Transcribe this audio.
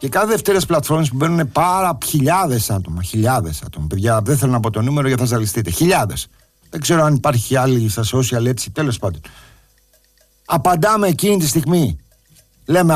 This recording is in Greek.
Και κάθε Δευτέρες πλατφόρμες που μπαίνουν πάρα χιλιάδες άτομα. Παιδιά, δεν θέλω να πω το νούμερο γιατί θα ζαλιστείτε. Χιλιάδες. Δεν ξέρω αν υπάρχει άλλη στα social έτσι, τέλος πάντων. Απαντάμε εκείνη τη στιγμή. Λέμε